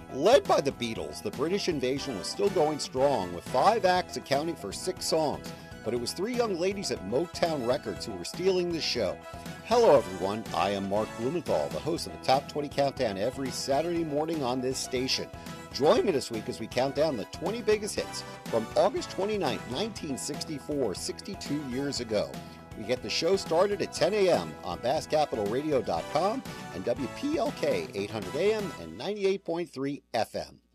Led by the Beatles, the British invasion was still going strong, with 5 acts accounting for 6 songs, but it was 3 young ladies at Motown Records who were stealing the show. Hello everyone, I am Mark Blumenthal, the host of the Top 20 Countdown every Saturday morning on this station. Join me this week as we count down the 20 biggest hits from August 29, 1964, 62 years ago. We get the show started at 10 a.m. on BassCapitalRadio.com and WPLK 800 AM and 98.3 FM.